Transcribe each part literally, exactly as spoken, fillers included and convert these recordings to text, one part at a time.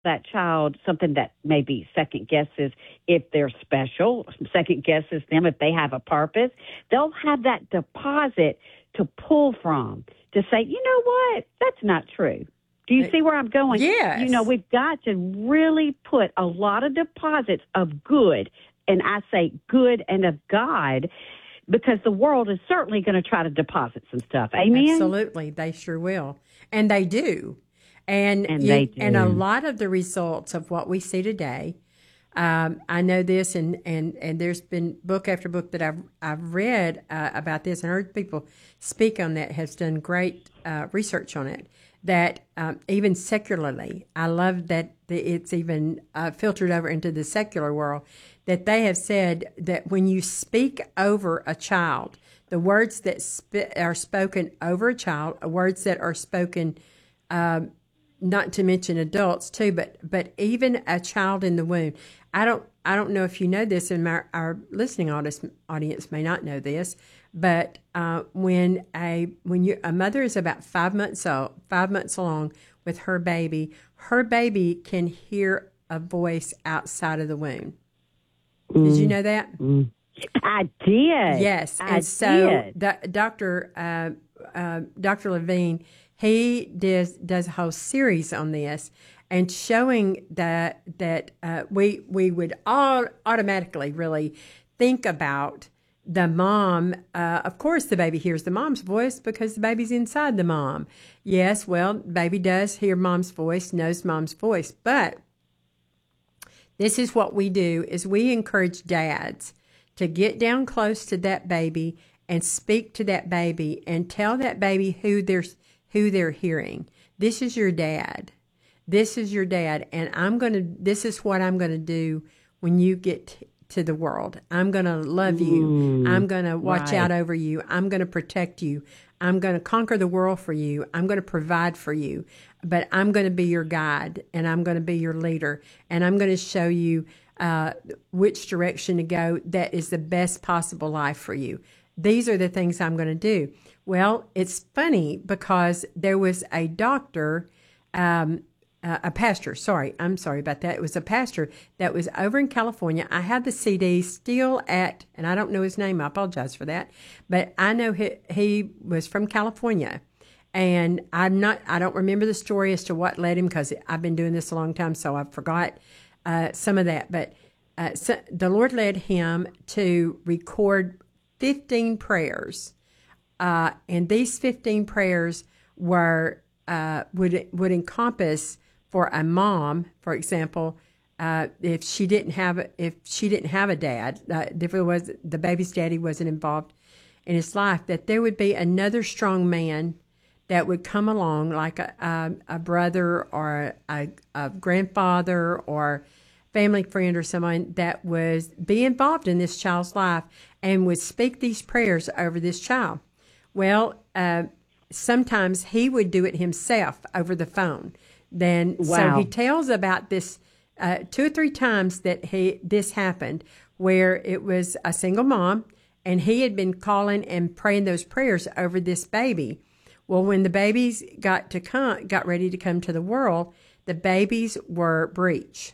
that child something that maybe second guesses if they're special, second guesses them if they have a purpose. They'll have that deposit to pull from to say, you know what, that's not true. Do you see where I'm going? Yes. You know, we've got to really put a lot of deposits of good, and I say good and of God, because the world is certainly going to try to deposit some stuff. Amen? Absolutely. They sure will. And they do. And, And you, they do. and a lot of the results of what we see today, um, I know this, and, and, and there's been book after book that I've, I've read uh, about this and heard people speak on that, has done great uh, research on it, that um, even secularly, I love that it's even uh, filtered over into the secular world, that they have said that when you speak over a child, the words that sp- are spoken over a child, words that are spoken, um, not to mention adults too, but but even a child in the womb. I don't I don't know if you know this, and our, our listening audience audience may not know this, but uh, when a when you a mother is about five months old, five months along with her baby, her baby can hear a voice outside of the womb. Did you know that? Mm. I did. Yes, I and so did. the, Doctor Uh, uh, Doctor Levine, he does does a whole series on this, and showing that that uh, we we would all automatically really think about the mom. Uh, of course, the baby hears the mom's voice because the baby's inside the mom. Yes, well, baby does hear mom's voice, knows mom's voice, but this is what we do, is we encourage dads to get down close to that baby and speak to that baby and tell that baby who they're, who they're hearing. This is your dad. This is your dad. And I'm going to, this is what I'm going to do when you get to the world. I'm going to love you. Mm, I'm going to watch right. out over you. I'm going to protect you. I'm going to conquer the world for you. I'm going to provide for you. But I'm going to be your guide, and I'm going to be your leader, and I'm going to show you uh, which direction to go that is the best possible life for you. These are the things I'm going to do. Well, it's funny because there was a doctor, um, uh, a pastor, sorry, I'm sorry about that. It was a pastor that was over in California. I have the C D still at, and I don't know his name, I apologize for that, but I know he, he was from California. And I'm not, I don't remember the story as to what led him, because I've been doing this a long time, so I forgot uh, some of that. But uh, so the Lord led him to record fifteen prayers. Uh, and these fifteen prayers were, uh, would, would encompass for a mom, for example, uh, if she didn't have, if she didn't have a dad, uh, if it was, the baby's daddy wasn't involved in his life, that there would be another strong man that would come along, like a, a, a brother or a, a grandfather or family friend or someone that was be involved in this child's life and would speak these prayers over this child. Well, uh, sometimes he would do it himself over the phone. Then, Wow. so he tells about this uh, two or three times that he this happened, where it was a single mom, and he had been calling and praying those prayers over this baby. Well, when the babies got to come, got ready to come to the world, the babies were breech.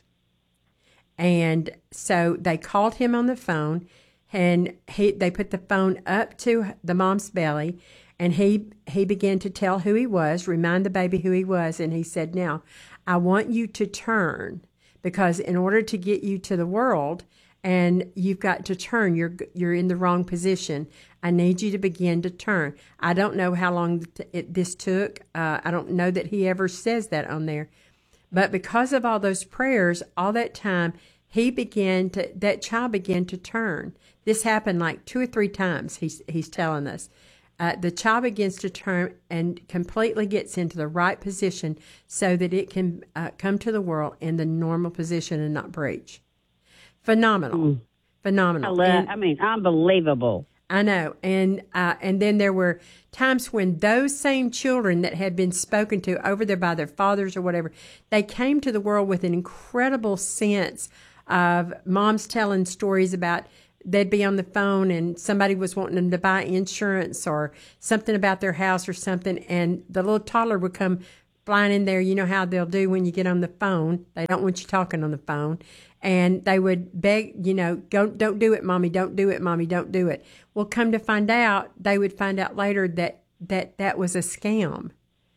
And so they called him on the phone, and he they put the phone up to the mom's belly, and he he began to tell who he was, remind the baby who he was, and he said, "Now, I want you to turn, because in order to get you to the world, and you've got to turn. You're you're in the wrong position. I need you to begin to turn." I don't know how long it, this took. Uh, I don't know that he ever says that on there. But because of all those prayers, all that time, he began to, that child began to turn. This happened like two or three times, he's, he's telling us. Uh, the child begins to turn and completely gets into the right position so that it can uh, come to the world in the normal position and not breach. Phenomenal. Mm. Phenomenal. I, love, And- I mean, unbelievable. I know. And uh, and then there were times when those same children that had been spoken to over there by their fathers or whatever, they came to the world with an incredible sense of moms telling stories about they'd be on the phone and somebody was wanting them to buy insurance or something about their house or something, and the little toddler would come flying in there. You know how they'll do when you get on the phone. They don't want you talking on the phone. And they would beg, you know, go, don't do it, Mommy, don't do it, Mommy, don't do it. Well, come to find out, they would find out later that that, that was a scam.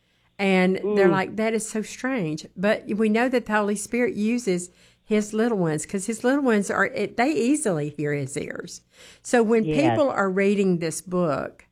And mm. they're like, that is so strange. But we know that the Holy Spirit uses his little ones, because his little ones are, they easily hear his ears. So when yes. people are reading this book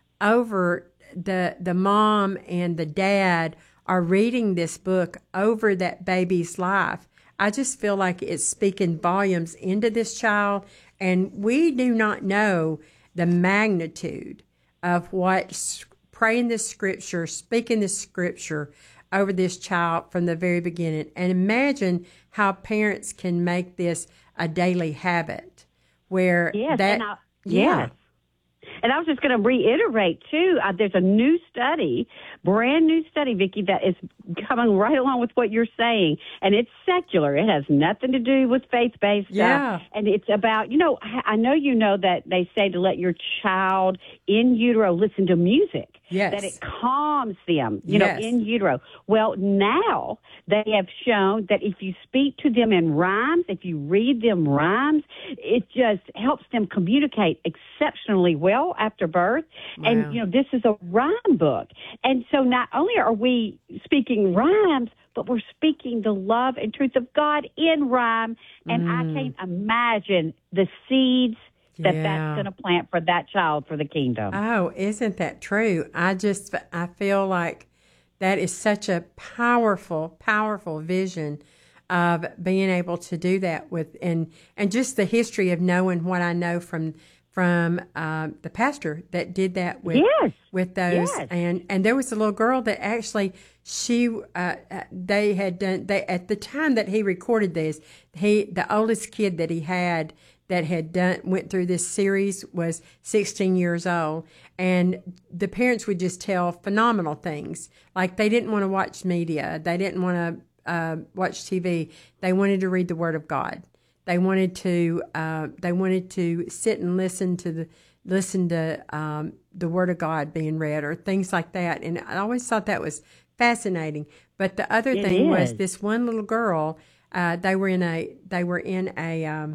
over, the the mom and the dad are reading this book over that baby's life, I just feel like it's speaking volumes into this child. And we do not know the magnitude of what praying this scripture, speaking this scripture over this child from the very beginning. And imagine how parents can make this a daily habit where yes, that, and I, yeah. Yes. And I was just going to reiterate, too, uh, there's a new study, brand new study, Vicki, that is coming right along with what you're saying. And it's secular. It has nothing to do with faith-based yeah. stuff. And it's about, you know, I know you know that they say to let your child in utero listen to music. Yes. That it calms them, you yes. know, in utero. Well, now they have shown that if you speak to them in rhymes, if you read them rhymes, it just helps them communicate exceptionally well after birth. Wow. And, you know, this is a rhyme book. And so not only are we speaking rhymes, but we're speaking the love and truth of God in rhyme. And mm. I can't imagine the seeds that yeah. that's going to plant for that child for the kingdom. Oh, isn't that true? I just, I feel like that is such a powerful, powerful vision of being able to do that with, and, and just the history of knowing what I know from, from uh, the pastor that did that with, yes. with those. Yes. And, and there was a little girl that actually, she, uh, they had done, they, at the time that he recorded this, he, the oldest kid that he had that had done went through this series was sixteen years old, and the parents would just tell phenomenal things. Like they didn't want to watch media, they didn't want to uh, watch T V. They wanted to read the Word of God. They wanted to uh, they wanted to sit and listen to the listen to um, the Word of God being read or things like that. And I always thought that was fascinating. But the other it thing is. was this one little girl. Uh, they were in a they were in a um,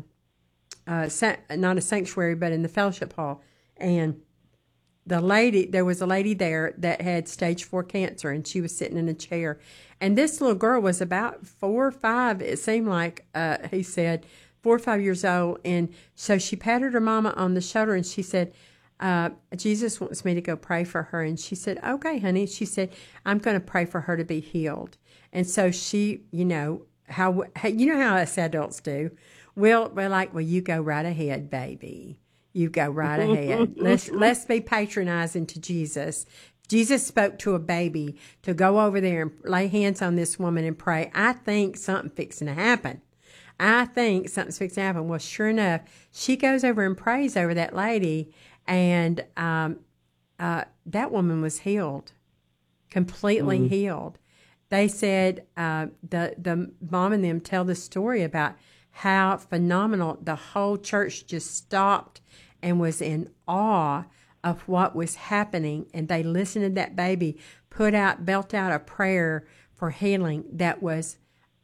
Uh, not a sanctuary, but in the fellowship hall. And the lady, there was a lady there that had stage four cancer, and she was sitting in a chair. And this little girl was about four or five, it seemed like, uh, he said, four or five years old. And so she patted her mama on the shoulder, and she said, uh, Jesus wants me to go pray for her. And she said, okay, honey. She said, I'm going to pray for her to be healed. And so she, you know, how, you know how us adults do. We'll, we're like, well, you go right ahead, baby. You go right ahead. Let's let's be patronizing to Jesus. Jesus spoke to a baby to go over there and lay hands on this woman and pray. I think something fixing to happen. I think something's fixing to happen. Well, sure enough, she goes over and prays over that lady, and um, uh, that woman was healed, completely mm-hmm. healed. They said uh, the the mom and them tell the story about how phenomenal. The whole church just stopped and was in awe of what was happening. And they listened to that baby put out, belt out a prayer for healing that was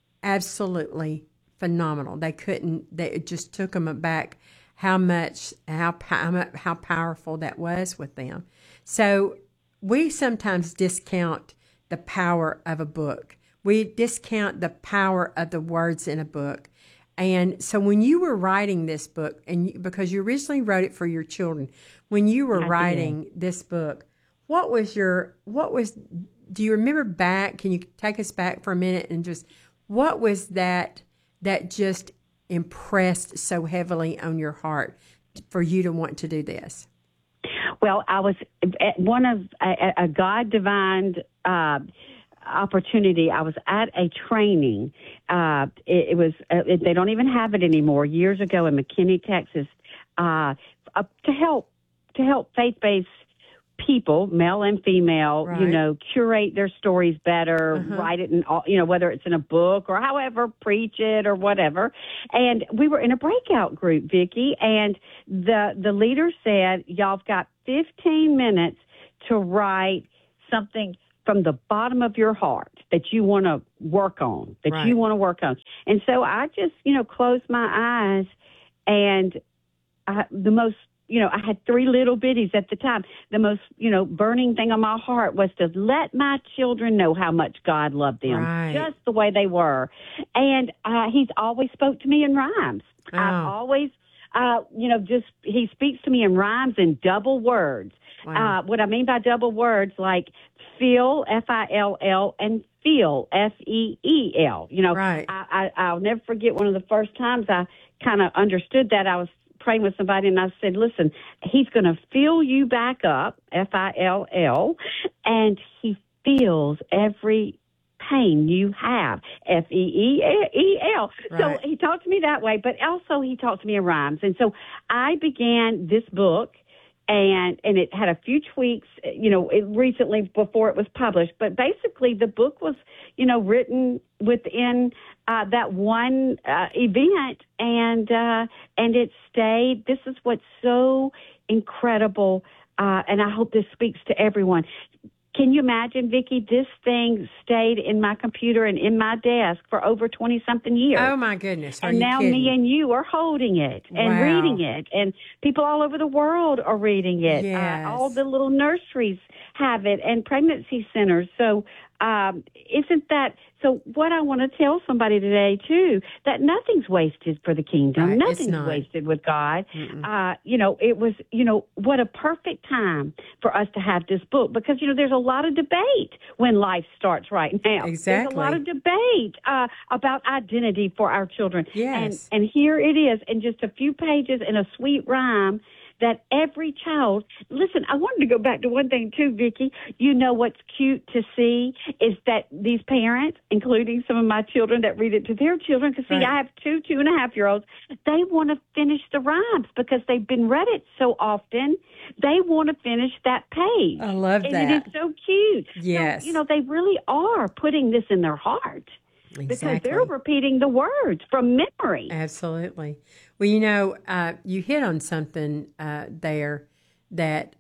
absolutely phenomenal. They couldn't, they, it just took them aback how much, how, how, how powerful that was with them. So we sometimes discount the power of a book. We discount the power of the words in a book. And so when you were writing this book, and you, because you originally wrote it for your children, when you were I writing did. this book, what was your, what was, do you remember back, can you take us back for a minute and just, what was that, that just impressed so heavily on your heart for you to want to do this? Well, I was at one of a, a God-divined uh opportunity. I was at a training. Uh, it, it was, uh, it, they don't even have it anymore. Years ago in McKinney, Texas, uh, uh, to help, to help faith-based people, male and female, right. you know, curate their stories better, uh-huh. write it in, all, you know, whether it's in a book or however, preach it or whatever. And we were in a breakout group, Vicki, and the, the leader said, y'all have got fifteen minutes to write something from the bottom of your heart that you want to work on, that Right. you want to work on. And so I just, you know, closed my eyes, and I, the most, you know, I had three little bitties at the time. The most, you know, burning thing on my heart was to let my children know how much God loved them, Right. just the way they were. And uh, he's always spoke to me in rhymes. Oh. I've always, uh, you know, just he speaks to me in rhymes and double words. Wow. Uh, what I mean by double words, like fill, F I L L, and feel, F E E L. You know, Right. I, I, I'll never forget one of the first times I kind of understood that. I was praying with somebody, and I said, listen, he's going to fill you back up, F I L L, and he feels every pain you have, F E E L. Right. So he talked to me that way, but also he talked to me in rhymes. And so I began this book, and and it had a few tweaks, you know, it recently before it was published. But basically, the book was, you know, written within uh, that one uh, event, and uh, and it stayed. This is what's so incredible, uh, and I hope this speaks to everyone. Can you imagine, Vicki, this thing stayed in my computer and in my desk for over twenty-something years. Oh, my goodness. Are and you now kidding? me and you are holding it and Wow. reading it, and people all over the world are reading it. Yes. Uh, all the little nurseries have it, and pregnancy centers. So um, isn't that... So what I want to tell somebody today, too, that nothing's wasted for the kingdom. Right, it's Nothing's not. wasted with God. Uh, you know, it was, you know, what a perfect time for us to have this book, because, you know, there's a lot of debate when life starts right now. Exactly. There's a lot of debate uh, about identity for our children. Yes. And, and here it is in just a few pages in a sweet rhyme that every child, listen, I wanted to go back to one thing too, Vicki. You know what's cute to see is that these parents, including some of my children that read it to their children, because see, Right. I have two, two and a half year olds, they want to finish the rhymes because they've been read it so often. They want to finish that page. I love and that. it is so cute. Yes. So, you know, they really are putting this in their heart. Because Exactly. they're repeating the words from memory. Absolutely. Well, you know, uh, you hit on something uh, there that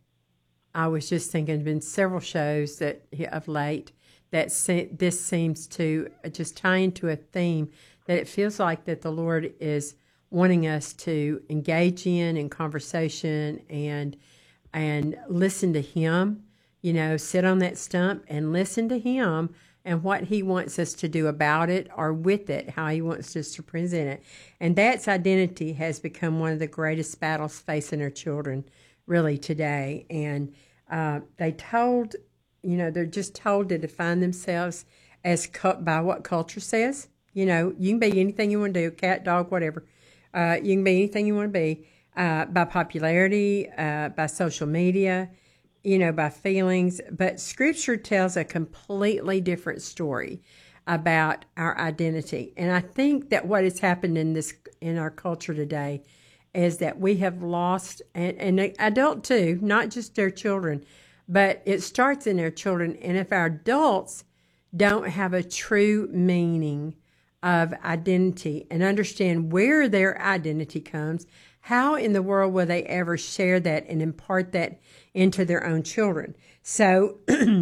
I was just thinking. There's been several shows that of late that se- this seems to just tie into a theme that it feels like that the Lord is wanting us to engage in in conversation and and listen to Him. You know, sit on that stump and listen to Him and what He wants us to do about it or with it, how He wants us to present it. And that's identity has become one of the greatest battles facing our children really today. And uh, they told, you know, they're just told to define themselves as cu- by what culture says. You know, you can be anything you want to do, cat, dog, whatever. Uh, you can be anything you want to be uh, by popularity, uh, by social media, you know, by feelings. But Scripture tells a completely different story about our identity. And I think that what has happened in this in our culture today is that we have lost, and, and adult too, not just their children, but it starts in their children. And if our adults don't have a true meaning of identity and understand where their identity comes, how in the world will they ever share that and impart that into their own children? So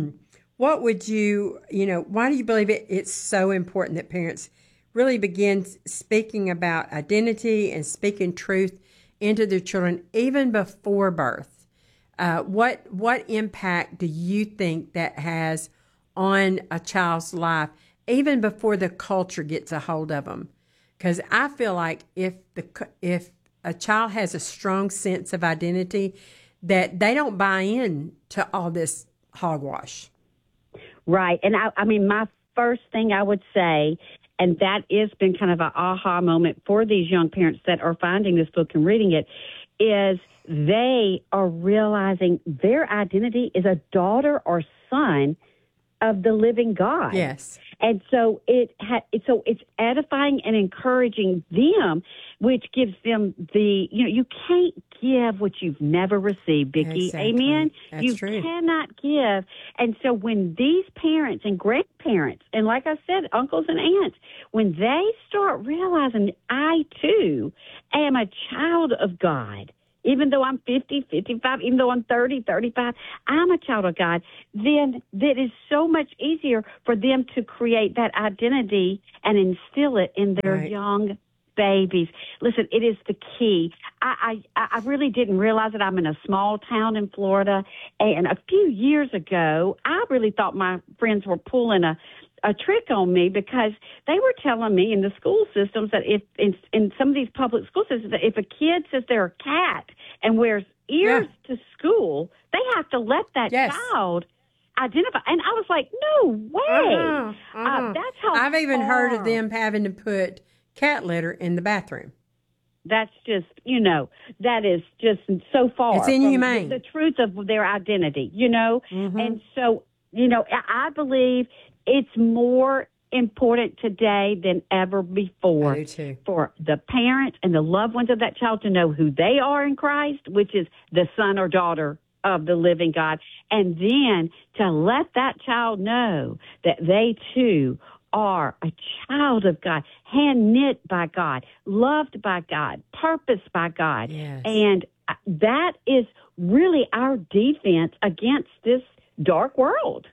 what would you, you know, why do you believe it, it's so important that parents really begin speaking about identity and speaking truth into their children even before birth? Uh, what what impact do you think that has on a child's life even before the culture gets a hold of them? Because I feel like if the if a child has a strong sense of identity, that they don't buy in to all this hogwash. Right. And I, I mean, my first thing I would say, and that has been kind of an aha moment for these young parents that are finding this book and reading it, is they are realizing their identity is a daughter or son of the living God. Yes. And so it ha- so it's edifying and encouraging them, which gives them the, you know, you can't give what you've never received, Vicki. Exactly. Amen? That's you true. cannot give. And so when these parents and grandparents, and like I said, uncles and aunts, when they start realizing I too am a child of God, even though I'm fifty, fifty-five, even though I'm thirty, thirty-five, I'm a child of God, then that is so much easier for them to create that identity and instill it in their Right. young babies. Listen, it is the key. I, I, I really didn't realize that I'm in a small town in Florida. And a few years ago, I really thought my friends were pulling a, a trick on me because they were telling me in the school systems that if in, in some of these public school systems, that if a kid says they're a cat and wears ears Yeah. to school, they have to let that Yes. child identify. And I was like, no way. Uh-huh, uh-huh. Uh, that's how I've even heard of far- them having to put cat litter in the bathroom. That's just, you know, that is just so far It's from inhumane. the, the truth of their identity, you know? Mhm. And so, you know, I I believe it's more important today than ever before I do too. for the parents and the loved ones of that child to know who they are in Christ, which is the son or daughter of the living God, and then to let that child know that they too are a child of God, hand knit by God, loved by God, purposed by God. Yes. And that is really our defense against this dark world.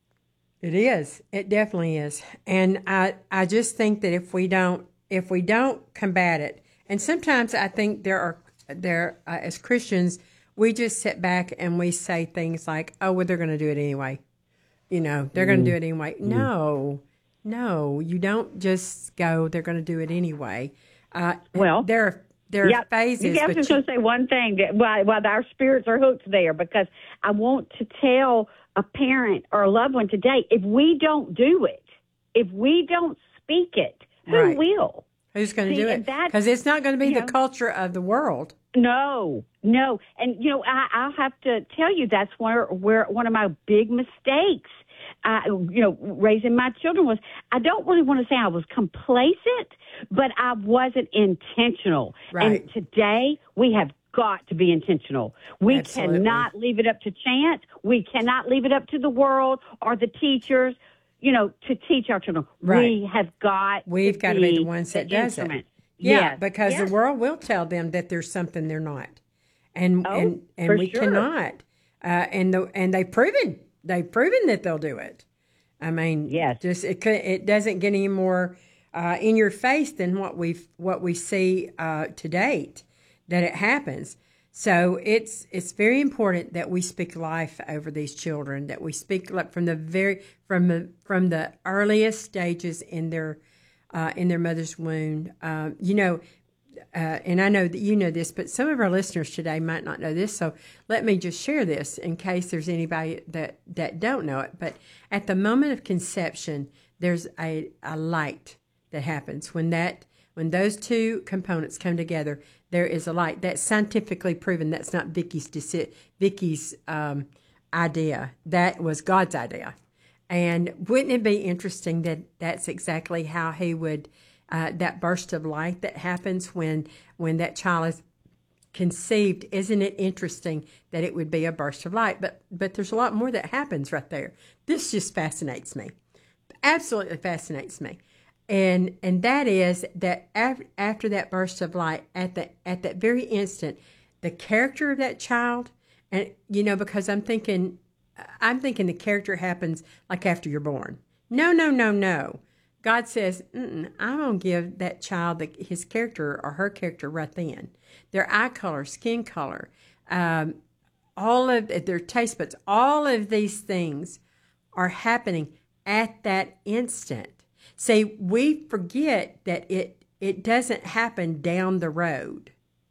It is. It definitely is. And I, I just think that if we don't, if we don't combat it, and sometimes I think there are, there uh, as Christians, we just sit back and we say things like, "Oh, well, they're going to do it anyway." You know, they're going to do it anyway. No, no, you don't just go, "They're going to do it anyway." Uh, Well, there are there are Yeah, phases. yeah, I was but just you- going to say one thing that why, why our spirits are hooked there, because I want to tell a parent or a loved one today, if we don't do it, if we don't speak it, who Right. will? Who's going to See, do and it? that's- Because it's not going to be you the know- culture of the world. No, no. And, you know, I, I'll have to tell you that's where, where one of my big mistakes, uh, you know, raising my children was, I don't really want to say I was complacent, but I wasn't intentional. Right. And today we have got to be intentional. We Absolutely. cannot leave it up to chance. We cannot leave it up to the world or the teachers, you know, to teach our children. Right. We have got We've to got to be the ones that does it. instrument. Yeah, Yes. because Yes. the world will tell them that there's something they're not, and Oh, and and for we sure. cannot. Uh, and the and they've proven they've proven that they'll do it. I mean, Yes. just it could, it doesn't get any more uh, in your face than what we what we see uh, to date that it happens. So it's it's very important that we speak life over these children. That we speak like from the very from the from the earliest stages in their uh, in their mother's womb. Um, you know, uh, and I know that you know this, but some of our listeners today might not know this. So let me just share this in case there's anybody that, that don't know it. But at the moment of conception, there's a, a light that happens when that when those two components come together. There is a light that's scientifically proven. That's not Vicky's deci- Vicky's um, idea. That was God's idea. And wouldn't it be interesting that that's exactly how he would, uh, that burst of light that happens when when that child is conceived? Isn't it interesting that it would be a burst of light? But but there's a lot more that happens right there. This just fascinates me, absolutely fascinates me, and and that is that after, after that burst of light, at the at that very instant, the character of that child, and you know because I'm thinking. I'm thinking the character happens like after you're born. No, no, no, no. God says, Mm-mm, I'm going to give that child the, his character or her character right then. Their eye color, skin color, um, all of their taste buds, all of these things are happening at that instant. See, we forget that it, it doesn't happen down the road.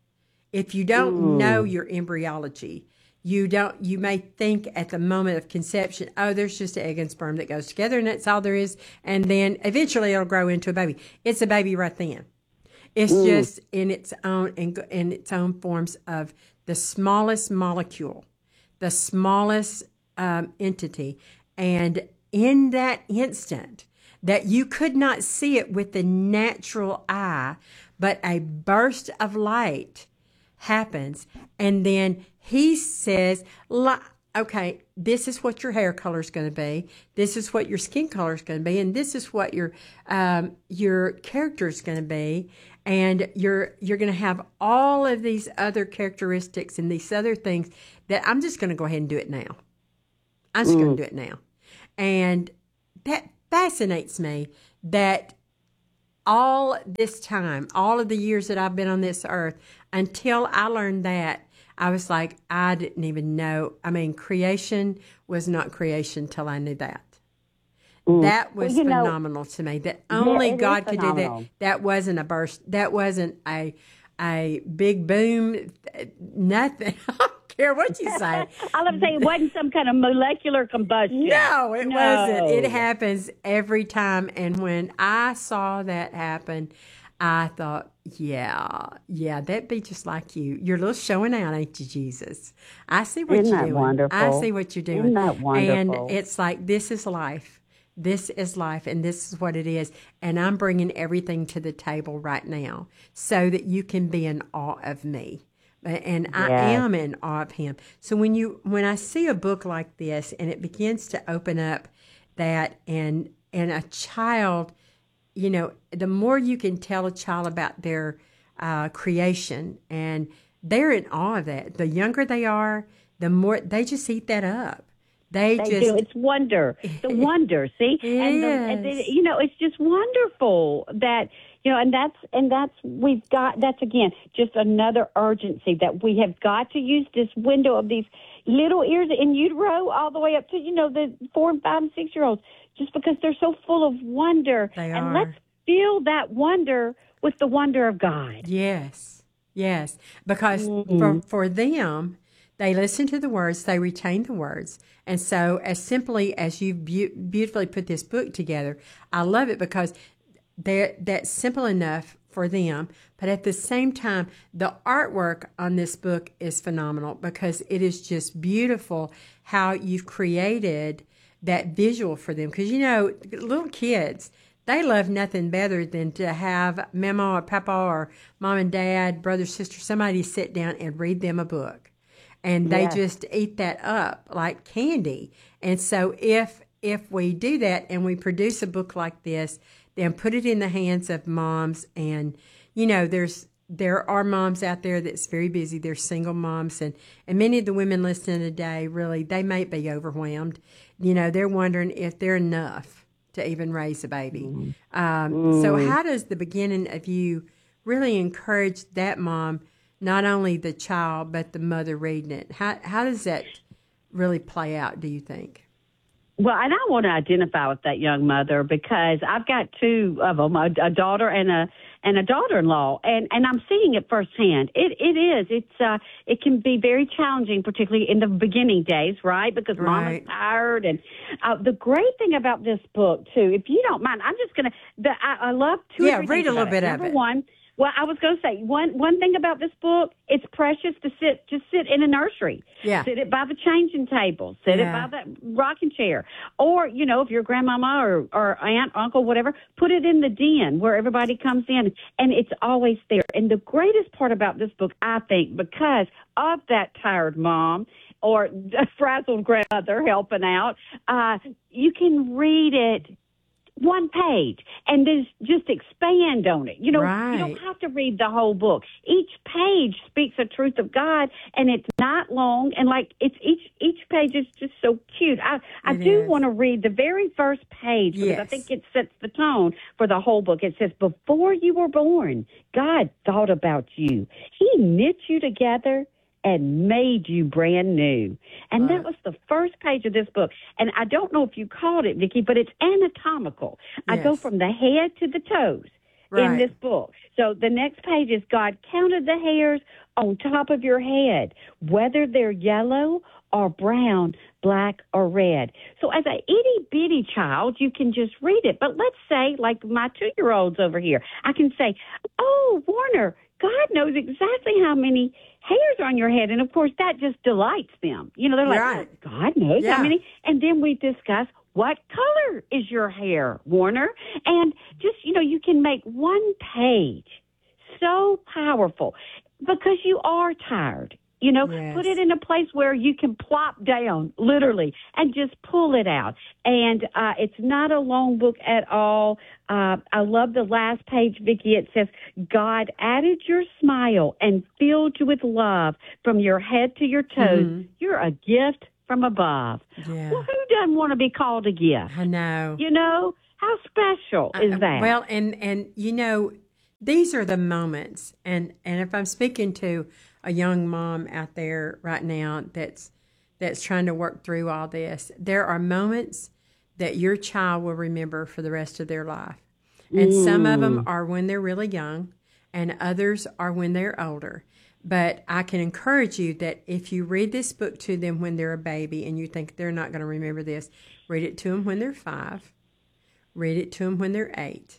If you don't Ooh. know your embryology, You don't. You may think at the moment of conception, oh, there's just an egg and sperm that goes together, and that's all there is. And then eventually it'll grow into a baby. It's a baby right then. It's Mm. just in its own in, in its own forms of the smallest molecule, the smallest um, entity, and in that instant, that you could not see it with the natural eye, but a burst of light happens, and then he says, okay, this is what your hair color is going to be, this is what your skin color is going to be, and this is what your um, your character is going to be, And you're you're going to have all of these other characteristics and these other things that I'm just going to go ahead and do it now. I'm just mm. going to do it now. And that fascinates me that all this time, all of the years that I've been on this earth, until I learned that, I was like, I didn't even know. I mean, creation was not creation till I knew that. Mm. That was well, phenomenal know, to me. That only yeah, God could do that. That wasn't a burst. That wasn't a a big boom. Nothing. I don't care what you say. All I'm saying, it wasn't some kind of molecular combustion. No, it no. wasn't. It happens every time. And when I saw that happen, I thought, yeah, yeah, that'd be just like you. You're a little showing out, ain't you, Jesus? I see what Isn't you're that doing. Wonderful? I see what you're doing. Isn't that wonderful? And it's like, this is life. This is life, and this is what it is. And I'm bringing everything to the table right now so that you can be in awe of me. And I yes. am in awe of him. So when you when I see a book like this and it begins to open up that and and a child, you know, the more you can tell a child about their uh, creation, and they're in awe of that. The younger they are, the more they just eat that up. They, they just do. It's wonder. The wonder, see? It and, the, is. and the, you know, it's just wonderful that, you know, and that's, and that's, we've got, that's again, just another urgency that we have got to use this window of these little ears in utero all the way up to, you know, the four and five and six year olds, just because they're so full of wonder. They and are. let's fill that wonder with the wonder of God. Yes. Yes. Because mm-hmm. for, for them, they listen to the words, they retain the words. And so as simply as you've be- beautifully put this book together, I love it because they're, that's simple enough for them. But at the same time, the artwork on this book is phenomenal because it is just beautiful how you've created that visual for them. Because, you know, little kids, they love nothing better than to have Mama or Papa or Mom and Dad, brother, sister, somebody sit down and read them a book. And they yes. just eat that up like candy. And so if if we do that and we produce a book like this, then put it in the hands of moms. And, you know, there's there are moms out there that's very busy. There's single moms. And, and many of the women listening today, really, they may be overwhelmed. You know, they're wondering if they're enough to even raise a baby. Mm. Um, mm. So how does the beginning of you really encourage that mom, not only the child, but the mother reading it? How how does that really play out, do you think? Well, and I want to identify with that young mother because I've got two of them, a, a daughter and a and a daughter-in-law, and, and I'm seeing it firsthand. It it is. It's uh it can be very challenging, particularly in the beginning days, right? Because right. Mama's tired, and uh, the great thing about this book too, if you don't mind, I'm just gonna. The, I, I love two. Yeah, read a little bit it. of Number it. One. Well, I was going to say, one one thing about this book, it's precious to sit just sit in a nursery. Yeah. Sit it by the changing table. Sit yeah. it by the rocking chair. Or, you know, if you're grandmama or, or aunt, uncle, whatever, put it in the den where everybody comes in. And it's always there. And the greatest part about this book, I think, because of that tired mom or frazzled grandmother helping out, uh, you can read it one page and then just expand on it. You know, right. you don't have to read the whole book. Each page speaks the truth of God, and it's not long. And like it's each each page is just so cute. I I it do is. want to read the very first page because yes. I think it sets the tone for the whole book. It says, "Before you were born, God thought about you. He knit you together and made you brand new." And right. that was the first page of this book. And I don't know if you caught it, Vicki, but it's anatomical. Yes. I go from the head to the toes right. in this book. So the next page is God counted the hairs on top of your head, whether they're yellow or brown, black or red. So as a itty-bitty child, you can just read it. But let's say, like my two-year-olds over here, I can say, "Oh, Warner, God knows exactly how many hairs on your head." And, of course, that just delights them. You know, they're like, right. "Oh, God knows yeah. how many." And then we discuss, what color is your hair, Warner? And just, you know, you can make one page so powerful because you are tired. You know, Yes. put it in a place where you can plop down, literally, and just pull it out. And uh, it's not a long book at all. Uh, I love the last page, Vicki. It says, God added your smile and filled you with love from your head to your toes. Mm-hmm. You're a gift from above. Yeah. Well, who doesn't want to be called a gift? I know. You know, how special is Uh, that? Well, and, and you know, these are the moments. And, and if I'm speaking to a young mom out there right now that's that's trying to work through all this, there are moments that your child will remember for the rest of their life. And mm. some of them are when they're really young, and others are when they're older. But I can encourage you that if you read this book to them when they're a baby and you think they're not going to remember this, read it to them when they're five. Read it to them when they're eight.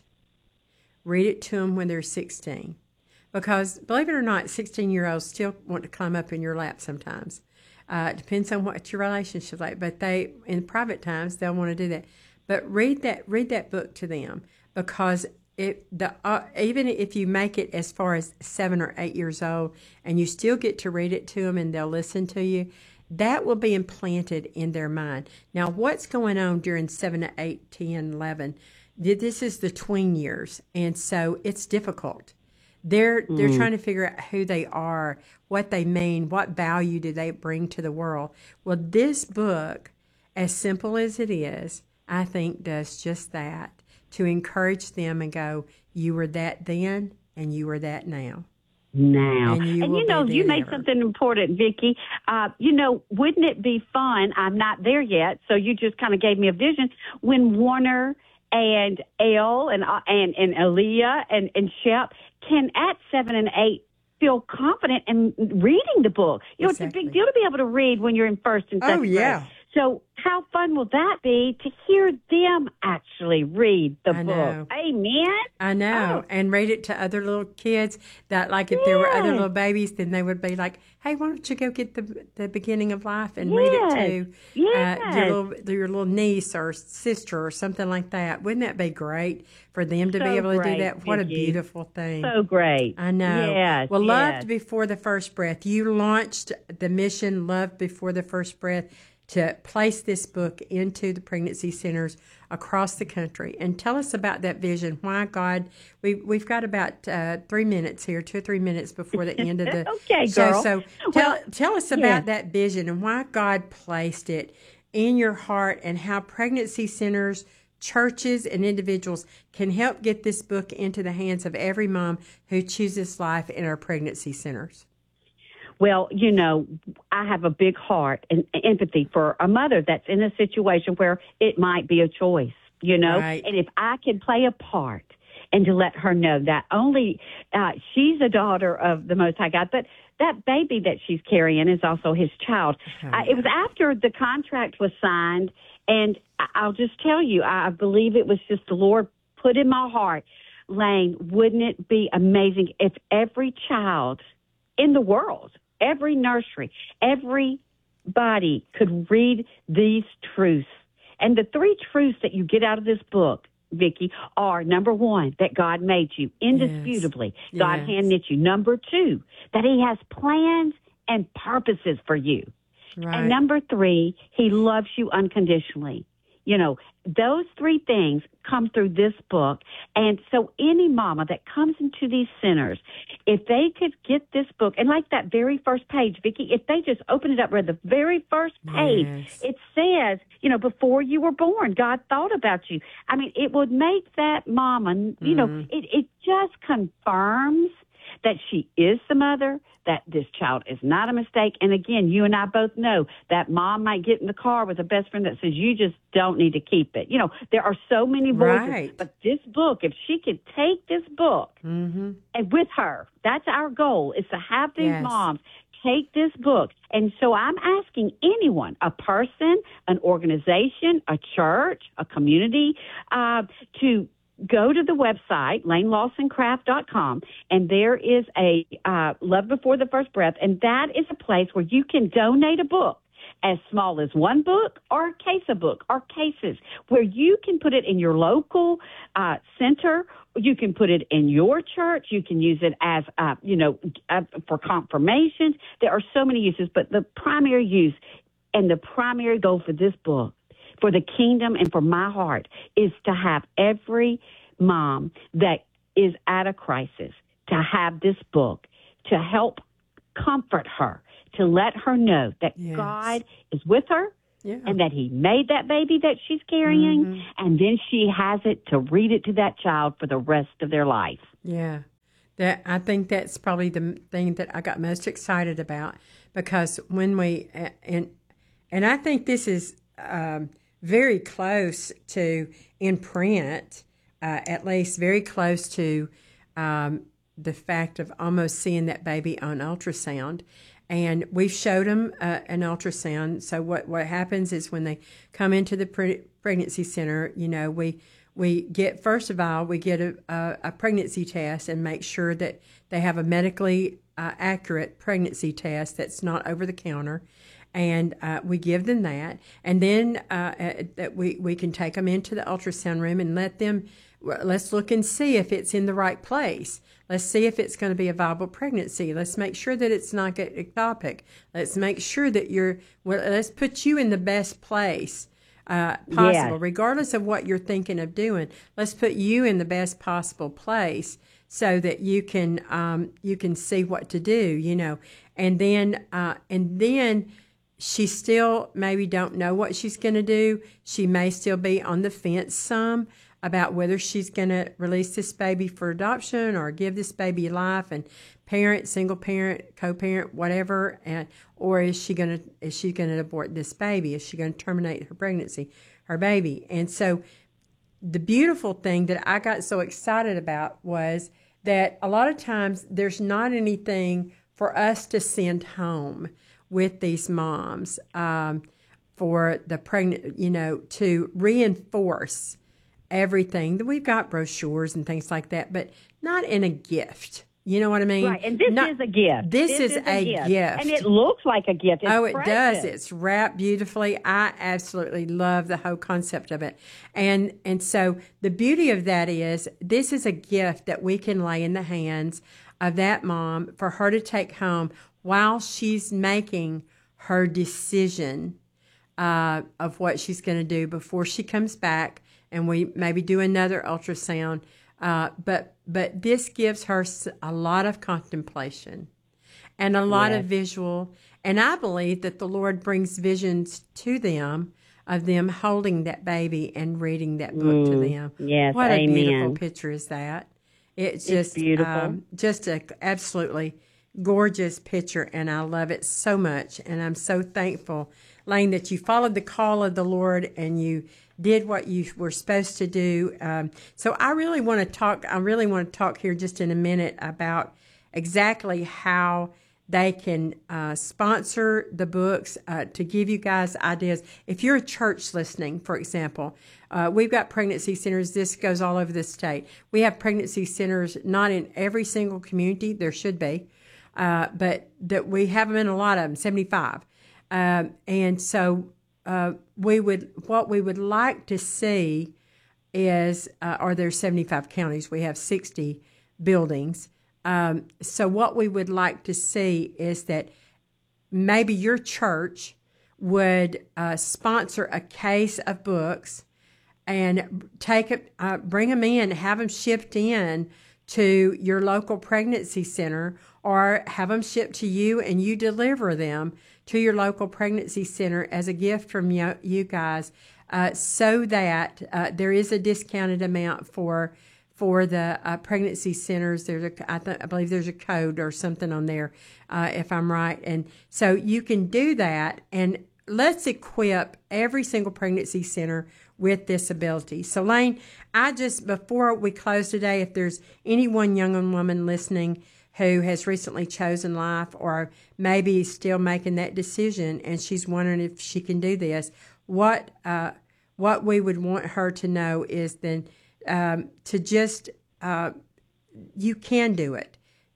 Read it to them when they're sixteen. Because, believe it or not, sixteen-year-olds still want to climb up in your lap sometimes. Uh, it depends on what your relationship's like. But they, in private times, they'll want to do that. But read that read that book to them, because it the uh, even if you make it as far as seven or eight years old and you still get to read it to them and they'll listen to you, that will be implanted in their mind. Now, what's going on during seven to eight, ten, eleven? This is the tween years, and so it's difficult. They're they're mm. trying to figure out who they are, what they mean, what value do they bring to the world. Well, this book, as simple as it is, I think does just that, to encourage them and go, you were that then and you are that now. Now. And you, and you know, you made ever. something important, Vicki. Uh, you know, wouldn't it be fun? I'm not there yet, so you just kind of gave me a vision. When Warner and Elle and uh, and, and Aaliyah and, and Shep can, at seven and eight, feel confident in reading the book. You know, exactly. It's a big deal to be able to read when you're in first and second oh, yeah. grade. So how fun will that be to hear them actually read the I book? Know. Amen. I know. Oh. And read it to other little kids that, like, if yes. there were other little babies, then they would be like, hey, why don't you go get the the beginning of life and yes. read it to yes. uh, your, little, your little niece or sister or something like that. Wouldn't that be great for them to so be able to great, do that? What Vicki. a beautiful thing. So great. I know. Yes. Well, yes. Loved Before the First Breath. You launched the mission Loved Before the First Breath to place this book into the pregnancy centers across the country. And tell us about that vision. Why God, we, we've got about uh, three minutes here, two or three minutes before the end of the okay, show. girl. So tell, well, tell us about yeah. that vision and why God placed it in your heart, and how pregnancy centers, churches, and individuals can help get this book into the hands of every mom who chooses life in our pregnancy centers. Well, you know, I have a big heart and empathy for a mother that's in a situation where it might be a choice, you know, right. and if I can play a part and to let her know that only uh, she's a daughter of the Most High God, but that baby that she's carrying is also his child. Oh, yeah. uh, it was after the contract was signed, and I'll just tell you, I believe it was just the Lord put in my heart, Lane, wouldn't it be amazing if every child in the world, every nursery, everybody could read these truths. And the three truths that you get out of this book, Vicki, are, number one, that God made you indisputably. Yes. God yes. hand knit you. Number two, that he has plans and purposes for you. Right. And number three, he loves you unconditionally. You know, those three things come through this book. And so any mama that comes into these centers, if they could get this book, and like that very first page, Vicki, if they just open it up, read the very first page, yes. it says, you know, before you were born, God thought about you. I mean, it would make that mama, you mm. know, it, it just confirms that she is the mother, that this child is not a mistake. And again, you and I both know that mom might get in the car with a best friend that says, you just don't need to keep it. You know, there are so many voices. Right. But this book, if she could take this book mm-hmm. and with her, that's our goal, is to have these yes. moms take this book. And so I'm asking anyone, a person, an organization, a church, a community, uh, to go to the website, lane lawson craft dot com, and there is a uh, Love Before the First Breath, and that is a place where you can donate a book. as small as one book or a case of book or cases where you can put it in your local uh, center. You can put it in your church. You can use it as, uh, you know, uh, for confirmations. There are so many uses, but the primary use and the primary goal for this book, for the kingdom and for my heart, is to have every mom that is at a crisis to have this book to help comfort her, to let her know that yes. God is with her. Yeah. And that he made that baby that she's carrying, mm-hmm. and then she has it to read it to that child for the rest of their life. Yeah, that I think that's probably the thing that I got most excited about, because when we and and I think this is um, very close to in print, uh, at least very close to um, the fact of almost seeing that baby on ultrasound. And we've showed them uh, an ultrasound. So what, what happens is when they come into the pre- pregnancy center, you know, we we get, first of all, we get a, a, a pregnancy test and make sure that they have a medically uh, accurate pregnancy test that's not over the counter. And uh, we give them that. And then uh, that we, we can take them into the ultrasound room and let them, let's look and see if it's in the right place. Let's see if it's going to be a viable pregnancy. Let's make sure that it's not ectopic. Let's make sure that you're, well, let's put you in the best place uh, possible, yes. regardless of what you're thinking of doing. Let's put you in the best possible place so that you can, um, you can see what to do, you know. And then, uh, and then she still maybe don't know what she's going to do. She may still be on the fence some about whether she's going to release this baby for adoption or give this baby life and parent, single parent, co-parent, whatever, and or is she going to is she going to abort this baby? Is she going to terminate her pregnancy, her baby? And so the beautiful thing that I got so excited about was that a lot of times there's not anything for us to send home with these moms um, for the pregnant, you know, to reinforce everything. We've got brochures and things like that, but not in a gift. You know what I mean? Right, and this not, is a gift. This, this is, is a, a gift. gift. And it looks like a gift. It's oh, it precious. does. It's wrapped beautifully. I absolutely love the whole concept of it. And and so the beauty of that is this is a gift that we can lay in the hands of that mom for her to take home while she's making her decision uh, of what she's going to do before she comes back. And we maybe do another ultrasound, uh, but but this gives her a lot of contemplation and a lot yes. of visual. And I believe that the Lord brings visions to them of them holding that baby and reading that book mm, to them. Yes, what amen. a beautiful picture is that! It's just it's beautiful, um, just a absolutely gorgeous picture, and I love it so much. And I'm so thankful, Lane, that you followed the call of the Lord and you did what you were supposed to do. Um, so I really want to talk, I really want to talk here just in a minute about exactly how they can uh, sponsor the books uh, to give you guys ideas. If you're a church listening, for example, uh, we've got pregnancy centers. This goes all over the state. We have pregnancy centers, not in every single community. There should be, uh, but that we have them in a lot of them, seventy-five. Um, and so uh, we would, what we would like to see is, uh, or there's seventy-five counties. We have sixty buildings. Um, so what we would like to see is that maybe your church would uh, sponsor a case of books and take it, uh, bring them in, have them shipped in to your local pregnancy center, or have them shipped to you and you deliver them to your local pregnancy center as a gift from you, you guys, uh, so that uh, there is a discounted amount for for the uh, pregnancy centers. There's a, I, th- I believe there's a code or something on there, uh, if I'm right. And so you can do that, and let's equip every single pregnancy center with this ability. So, Lane, I just, before we close today, if there's any one young woman listening who has recently chosen life or maybe still making that decision and she's wondering if she can do this, what uh, what we would want her to know is then um, to just, uh, you can do it.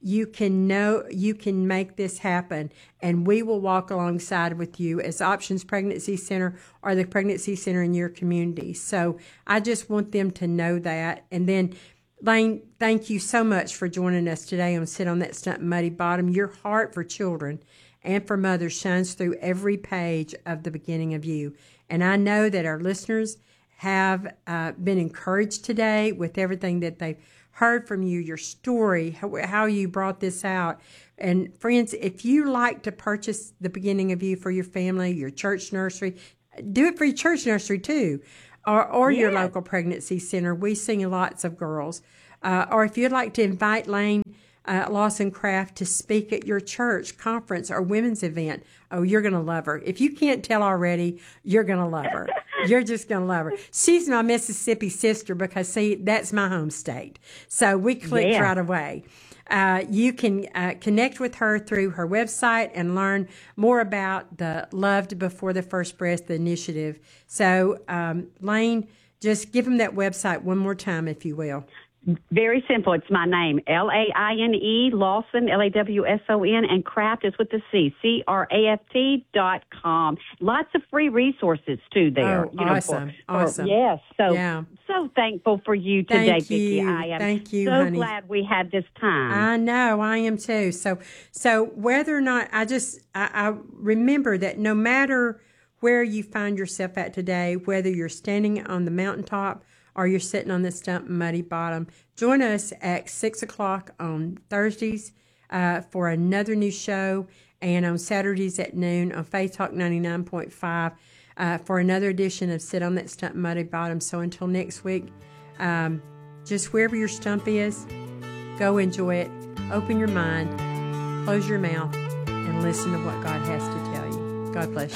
you can know you can make this happen, and we will walk alongside with you as Options Pregnancy Center or the pregnancy center in your community. So I just want them to know that. And then, Lane, thank you so much for joining us today on Sit on That Stump Muddy Bottom. Your heart for children and for mothers shines through every page of the beginning of you. And I know that our listeners have uh, been encouraged today with everything that they've heard from you, your story, how, how you brought this out. And friends, if you like to purchase The Beginning of You for your family, your church nursery, do it for your church nursery too, or, or yes. your local pregnancy center. We sing lots of girls. Uh, or if you'd like to invite Lane uh, Lawson Craft to speak at your church conference or women's event, oh, you're going to love her. If you can't tell already, you're going to love her. You're just going to love her. She's my Mississippi sister because, see, that's my home state. So we clicked yeah. right away. Uh, you can uh, connect with her through her website and learn more about the Loved Before the First Breath initiative. So, um, Lane, just give them that website one more time, if you will. Very simple. It's my name, L A I N E, Lawson, L A W S O N, and Craft is with the C, C R A F T dot com. Lots of free resources, too, there. Oh, you know, awesome. For, for, awesome. Yes. So, yeah. so thankful for you today, Thank Vicki. you. I am Thank you, so honey. glad we had this time. I know. I am, too. So, so whether or not, I just, I, I remember that no matter where you find yourself at today, whether you're standing on the mountaintop or you're sitting on the stump muddy bottom, join us at six o'clock on Thursdays uh, for another new show, and on Saturdays at noon on Faith Talk ninety-nine point five uh, for another edition of Sit on That Stump Muddy Bottom. So until next week, um, just wherever your stump is, go enjoy it. Open your mind, close your mouth, and listen to what God has to tell you. God bless you.